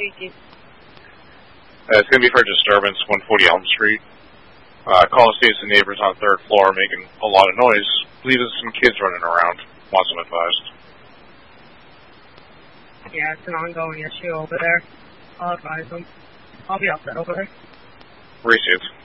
It's going to be for disturbance, 140 Elm Street. Call states the neighbors on the 3rd floor making a lot of noise. Believe there's some kids running around. Want some advised. Yeah, it's an ongoing issue over there. I'll advise them. I'll be up there over there. Received.